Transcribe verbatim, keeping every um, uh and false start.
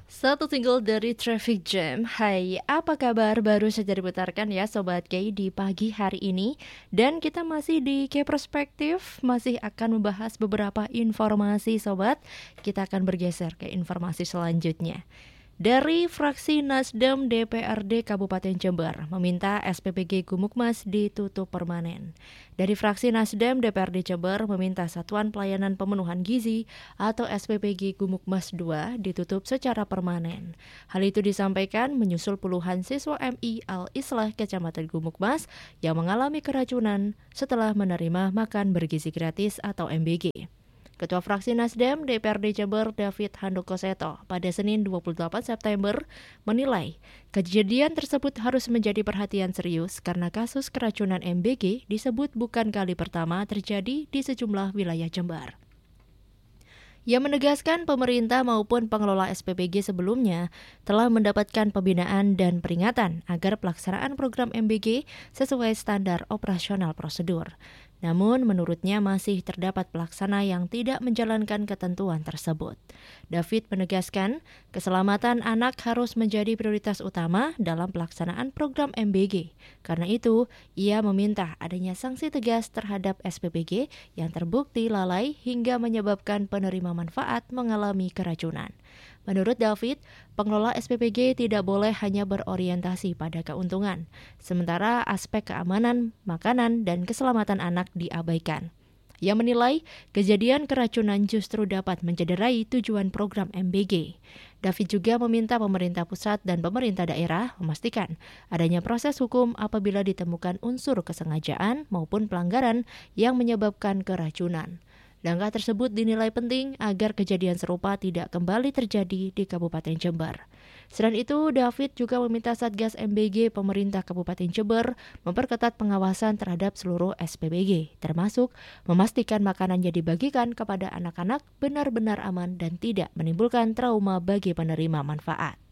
Satu single dari Traffic Jam. Hai, apa kabar? Baru saja diputarkan ya Sobat K di pagi hari ini. Dan kita masih di K Perspektif, masih akan membahas beberapa informasi Sobat. Kita akan bergeser ke informasi selanjutnya. Dari fraksi Nasdem D P R D Kabupaten Jember meminta S P P G Gumukmas ditutup permanen. Dari fraksi Nasdem D P R D Jember meminta Satuan Pelayanan Pemenuhan Gizi atau S P P G Gumukmas dua ditutup secara permanen. Hal itu disampaikan menyusul puluhan siswa M I Al-Islah Kecamatan Gumukmas yang mengalami keracunan setelah menerima makan bergizi gratis atau M B G. Ketua Fraksi Nasdem D P R D Jember David Handoko Seto pada Senin dua puluh delapan September menilai kejadian tersebut harus menjadi perhatian serius karena kasus keracunan M B G disebut bukan kali pertama terjadi di sejumlah wilayah Jember. Ia menegaskan pemerintah maupun pengelola S P P G sebelumnya telah mendapatkan pembinaan dan peringatan agar pelaksanaan program M B G sesuai standar operasional prosedur. Namun menurutnya masih terdapat pelaksana yang tidak menjalankan ketentuan tersebut. David menegaskan keselamatan anak harus menjadi prioritas utama dalam pelaksanaan program M B G. Karena itu, ia meminta adanya sanksi tegas terhadap S P P G yang terbukti lalai hingga menyebabkan penerima manfaat mengalami keracunan. Menurut David, pengelola S P P G tidak boleh hanya berorientasi pada keuntungan, sementara aspek keamanan, makanan, dan keselamatan anak diabaikan. Ia menilai kejadian keracunan justru dapat mencederai tujuan program M B G. David juga meminta pemerintah pusat dan pemerintah daerah memastikan adanya proses hukum apabila ditemukan unsur kesengajaan maupun pelanggaran yang menyebabkan keracunan. Langkah tersebut dinilai penting agar kejadian serupa tidak kembali terjadi di Kabupaten Jember. Selain itu, David juga meminta Satgas M B G pemerintah Kabupaten Jember memperketat pengawasan terhadap seluruh S P B G, termasuk memastikan makanan yang dibagikan kepada anak-anak benar-benar aman dan tidak menimbulkan trauma bagi penerima manfaat.